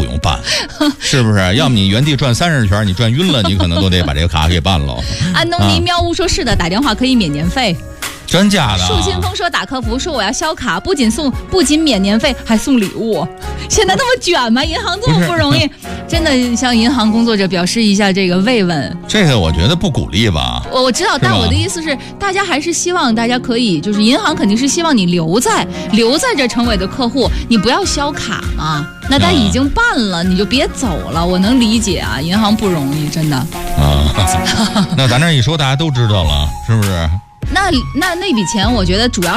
用办，是不是？要么你原地转30圈，你转晕了，你可能都得把这个卡给办了。 安东尼喵呜说是的，打电话可以免年费。 真假的？ 树清风说打客服说我要销卡，不仅免年费，还送礼物。现在那么卷吗？银行这么不容易，真的向银行工作者表示一下这个慰问。 这个我觉得不鼓励吧。 我知道，但我的意思是，大家还是希望大家可以，就是银行肯定是希望你留在这成为的客户，你不要销卡嘛。那他已经办了，你就别走了。我能理解啊，银行不容易，真的。 那咱这一说，大家都知道了，是不是？ 那笔钱，我觉得主要